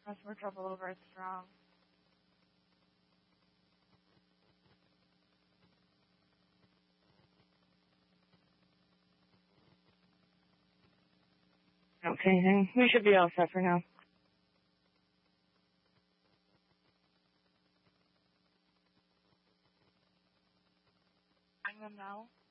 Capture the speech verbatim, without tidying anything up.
Customer trouble over at Strong. Okay, then we should be all set for now. Bring them now.